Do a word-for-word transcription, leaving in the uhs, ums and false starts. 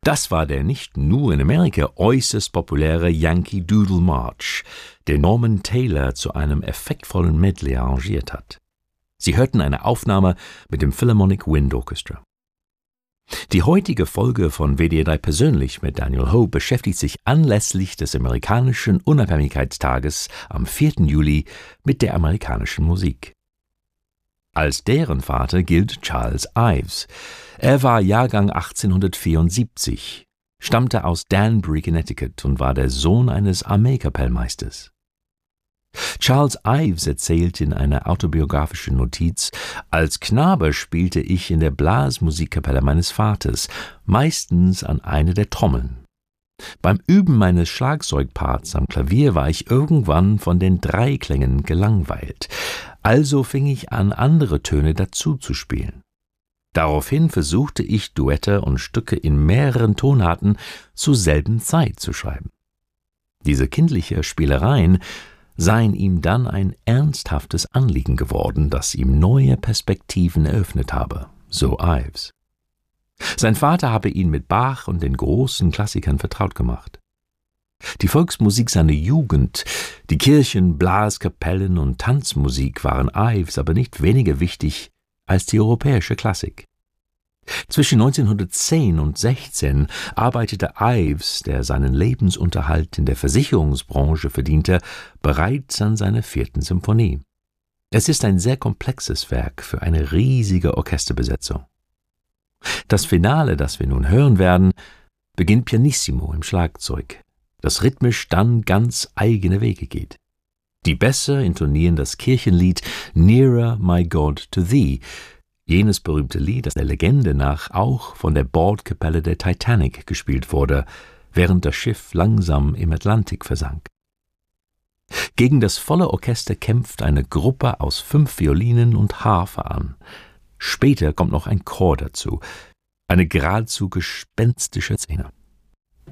Das war der nicht nur in Amerika äußerst populäre Yankee Doodle March, den Norman Taylor zu einem effektvollen Medley arrangiert hat. Sie hörten eine Aufnahme mit dem Philharmonic Wind Orchestra. Die heutige Folge von W D R drei persönlich mit Daniel Ho beschäftigt sich anlässlich des amerikanischen Unabhängigkeitstages am vierten Juli mit der amerikanischen Musik. Als deren Vater gilt Charles Ives. Er war Jahrgang achtzehnhundertvierundsiebzig, stammte aus Danbury, Connecticut und war der Sohn eines Armeekapellmeisters. Charles Ives erzählt in einer autobiografischen Notiz: Als Knabe spielte ich in der Blasmusikkapelle meines Vaters, meistens an eine der Trommeln. Beim Üben meines Schlagzeugparts am Klavier war ich irgendwann von den Dreiklängen gelangweilt, also fing ich an, andere Töne dazu zu spielen. Daraufhin versuchte ich, Duette und Stücke in mehreren Tonarten zur selben Zeit zu schreiben. Diese kindliche Spielereien seien ihm dann ein ernsthaftes Anliegen geworden, das ihm neue Perspektiven eröffnet habe, so Ives. Sein Vater habe ihn mit Bach und den großen Klassikern vertraut gemacht. Die Volksmusik seiner Jugend, die Kirchen-, Blaskapellen- und Tanzmusik waren Ives aber nicht weniger wichtig als die europäische Klassik. Zwischen neunzehnhundertzehn und sechzehn arbeitete Ives, der seinen Lebensunterhalt in der Versicherungsbranche verdiente, bereits an seiner vierten Symphonie. Es ist ein sehr komplexes Werk für eine riesige Orchesterbesetzung. Das Finale, das wir nun hören werden, beginnt pianissimo im Schlagzeug, das rhythmisch dann ganz eigene Wege geht. Die Bässe intonieren das Kirchenlied Nearer, My God, to Thee, jenes berühmte Lied, das der Legende nach auch von der Bordkapelle der Titanic gespielt wurde, während das Schiff langsam im Atlantik versank. Gegen das volle Orchester kämpft eine Gruppe aus fünf Violinen und Harfe an. Später kommt noch ein Chor dazu, eine geradezu gespenstische Szene.